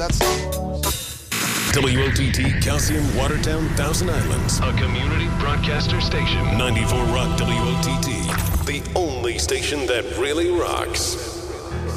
that song was? WOTT Calcium, Watertown, Thousand Islands. A community broadcaster station. 94 Rock WOTT. The only station that really rocks.